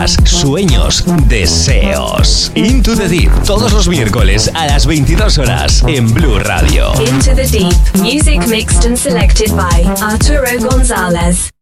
ideas, sueños, deseos. Into the Deep, todos los miércoles a las 22 horas en Blue Radio. Into the Deep, music mixed and selected by Arturo Gonzalez.